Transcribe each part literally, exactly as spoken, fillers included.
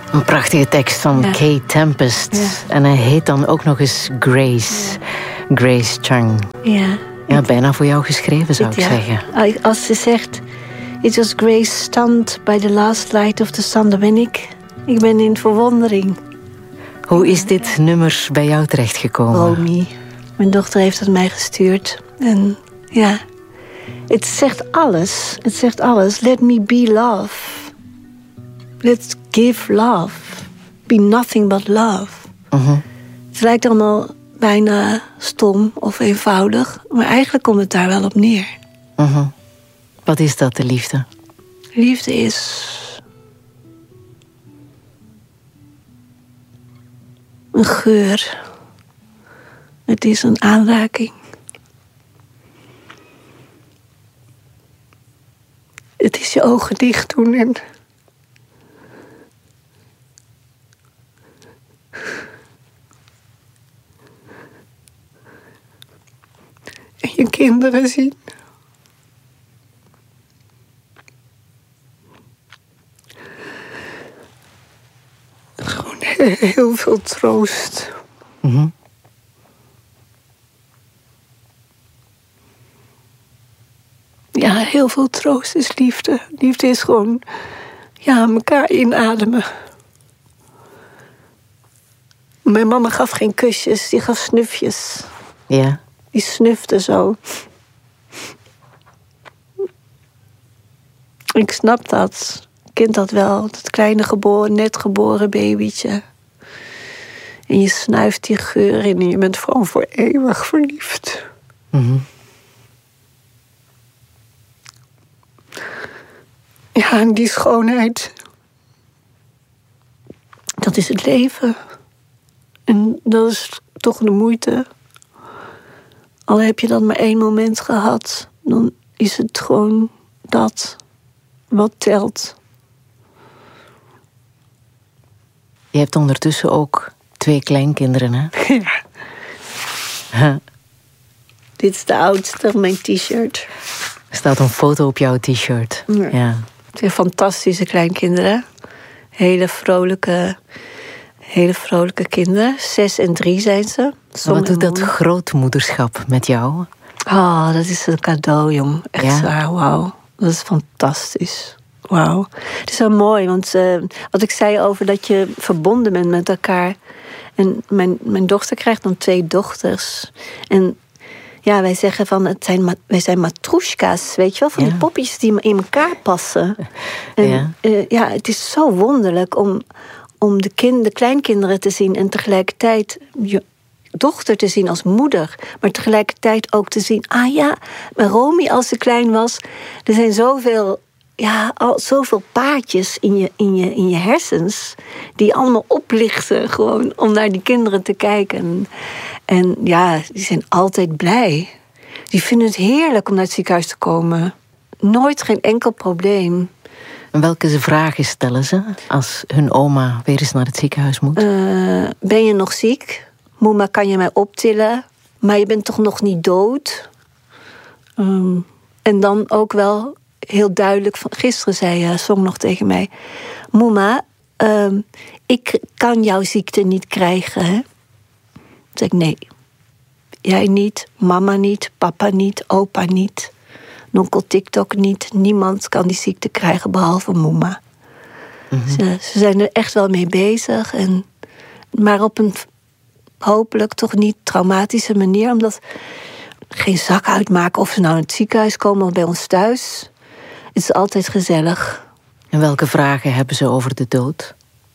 Een prachtige tekst van ja. Kay Tempest. Ja. En hij heet dan ook nog eens Grace. Ja. Grace Chung. Ja. Ja, bijna voor jou geschreven, zou het, ik ja. zeggen. Als ze zegt... It was Grace stand by the last light of the sun. Dan ben ik... Ik ben in verwondering. Hoe is dit nummer bij jou terechtgekomen? Romy. Mijn dochter heeft het mij gestuurd. En ja... Het zegt alles. Het zegt alles. Let me be love. Let's give love. Be nothing but love. Uh-huh. Het lijkt allemaal bijna stom of eenvoudig. Maar eigenlijk komt het daar wel op neer. Uh-huh. Wat is dat, de liefde? Liefde is... een geur. Het is een aanraking. Het is je ogen dicht doen en... en je kinderen zien. Gewoon heel veel troost. Mm-hmm. Ja, heel veel troost is liefde. Liefde is gewoon, ja, elkaar inademen. Mijn mama gaf geen kusjes, die gaf snufjes. Ja. Die snufte zo. Ik snap dat. Kind dat wel. Dat kleine geboren, net geboren babytje. En je snuift die geur in en je bent gewoon voor eeuwig verliefd. Mm-hmm. Ja, en die schoonheid. Dat is het leven. En dat is toch de moeite. Al heb je dan maar één moment gehad, dan is het gewoon dat wat telt. Je hebt ondertussen ook twee kleinkinderen, hè? Ja. Huh. Dit is de oudste, mijn t-shirt. Er staat een foto op jouw t-shirt. Ja. Ja. Twee fantastische kleinkinderen. Hele vrolijke, hele vrolijke kinderen. Zes en drie zijn ze. Wat doet dat grootmoederschap met jou? Oh, dat is een cadeau, jong. Echt ja? Waar, wauw. Dat is fantastisch. Wauw. Het is wel mooi, want uh, wat ik zei over dat je verbonden bent met elkaar. En mijn, mijn dochter krijgt dan twee dochters. En ja, wij zeggen van, het zijn, wij zijn matroeska's, weet je wel? Van ja. Die poppies die in elkaar passen. En ja, uh, ja het is zo wonderlijk om, om de, kind, de kleinkinderen te zien en tegelijkertijd je dochter te zien als moeder. Maar tegelijkertijd ook te zien, ah ja, bij Romy als ze klein was, er zijn zoveel, ja, al, zoveel paadjes in je, in, je, in je hersens die allemaal oplichten gewoon om naar die kinderen te kijken. En ja, die zijn altijd blij. Die vinden het heerlijk om naar het ziekenhuis te komen. Nooit geen enkel probleem. En welke vragen stellen ze als hun oma weer eens naar het ziekenhuis moet? Uh, ben je nog ziek? Moema, kan je mij optillen? Maar je bent toch nog niet dood? Um, en dan ook wel heel duidelijk... Van, gisteren zei uh, Song nog tegen mij... Moema, um, ik kan jouw ziekte niet krijgen, hè? Zeg ik, nee. Jij niet, mama niet, papa niet, opa niet. Nonkel TikTok niet. Niemand kan die ziekte krijgen behalve Moema. Mm-hmm. Ze, ze zijn er echt wel mee bezig. En, maar op een hopelijk toch niet traumatische manier. Omdat geen zak uitmaken of ze nou in het ziekenhuis komen of bij ons thuis. Het is altijd gezellig. En welke vragen hebben ze over de dood?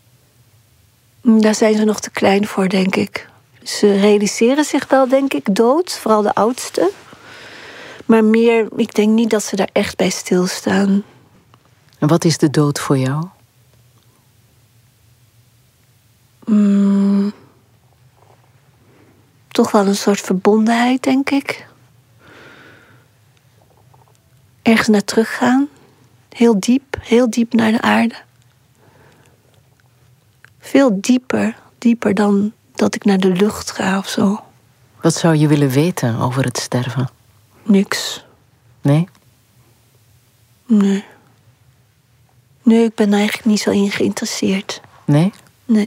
Daar zijn ze nog te klein voor, denk ik. Ze realiseren zich wel, denk ik, dood. Vooral de oudste. Maar meer, ik denk niet dat ze daar echt bij stilstaan. En wat is de dood voor jou? Mm, toch wel een soort verbondenheid, denk ik. Ergens naar teruggaan. Heel diep, heel diep naar de aarde. Veel dieper, dieper dan dat ik naar de lucht ga of zo. Wat zou je willen weten over het sterven? Niks. Nee? Nee. Nee, ik ben er eigenlijk niet zo in geïnteresseerd. Nee? Nee.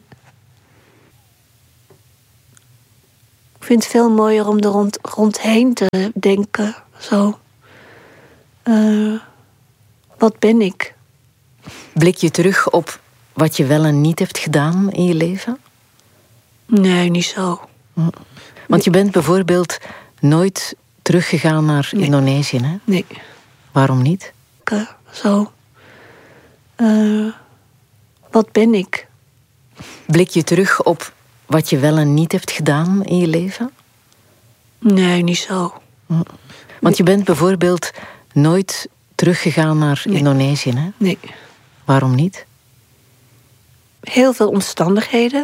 Ik vind het veel mooier om er rond, rondheen te denken. Zo. Uh, wat ben ik? Blik je terug op wat je wel en niet hebt gedaan in je leven? Nee, niet zo. Hm. Want je bent bijvoorbeeld nooit teruggegaan naar nee. Indonesië, hè? Nee. Waarom niet? Uh, zo. Uh, wat ben ik? Blik je terug op wat je wel en niet hebt gedaan in je leven? Nee, niet zo. Hm. Want je bent bijvoorbeeld nooit teruggegaan naar nee. Indonesië, hè? Nee. Waarom niet? Heel veel omstandigheden.